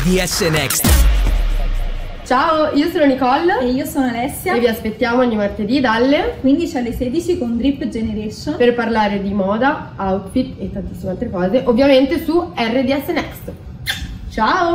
DS Next. Ciao, io sono Nicole e io sono Alessia e vi aspettiamo ogni martedì dalle 15 alle 16 con Drip Generation per parlare di moda, outfit e tantissime altre cose, ovviamente su RDS Next. Ciao!